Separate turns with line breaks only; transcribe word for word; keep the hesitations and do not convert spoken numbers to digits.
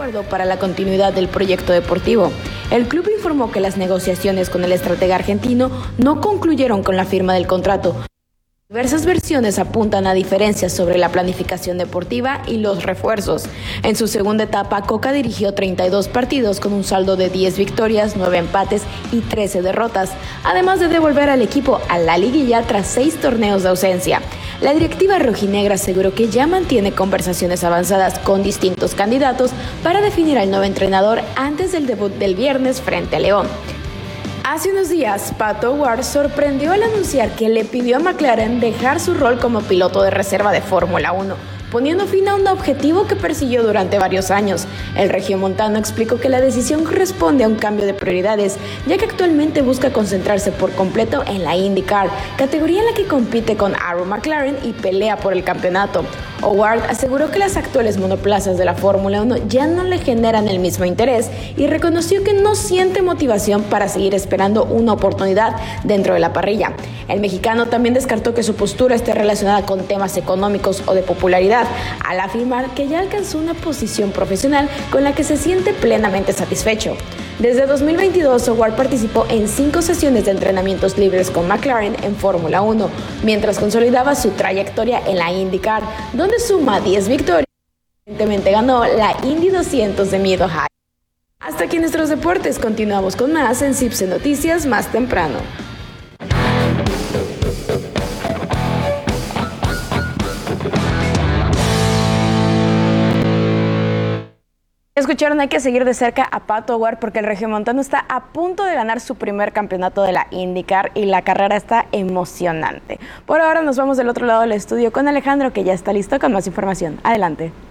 acuerdo para la continuidad del proyecto deportivo. El club informó que las negociaciones con el estratega argentino no concluyeron con la firma del contrato. Diversas versiones apuntan a diferencias sobre la planificación deportiva y los refuerzos. En su segunda etapa, Coca dirigió treinta y dos partidos con un saldo de diez victorias, nueve empates y trece derrotas, además de devolver al equipo a la liguilla tras seis torneos de ausencia. La directiva rojinegra aseguró que ya mantiene conversaciones avanzadas con distintos candidatos para definir al nuevo entrenador antes del debut del viernes frente a León. Hace unos días, Pato O'Ward sorprendió al anunciar que le pidió a McLaren dejar su rol como piloto de reserva de Fórmula uno, poniendo fin a un objetivo que persiguió durante varios años. El regiomontano explicó que la decisión corresponde a un cambio de prioridades, ya que actualmente busca concentrarse por completo en la IndyCar, categoría en la que compite con Arrow McLaren y pelea por el campeonato. O'Ward aseguró que las actuales monoplazas de la Fórmula uno ya no le generan el mismo interés y reconoció que no siente motivación para seguir esperando una oportunidad dentro de la parrilla. El mexicano también descartó que su postura esté relacionada con temas económicos o de popularidad, al afirmar que ya alcanzó una posición profesional con la que se siente plenamente satisfecho. Desde dos mil veintidós, O'Ward participó en cinco sesiones de entrenamientos libres con McLaren en Fórmula uno, mientras consolidaba su trayectoria en la IndyCar, donde suma diez victorias y recientemente ganó la Indy doscientos de Mid-Ohio. Hasta aquí nuestros deportes, continuamos con más en CIPSE Noticias más temprano. Escucharon, hay que seguir de cerca a Pato O'Ward porque el regiomontano está a punto de ganar su primer campeonato de la IndyCar y la carrera está emocionante. Por ahora nos vamos del otro lado del estudio con Alejandro, que ya está listo con más información. Adelante.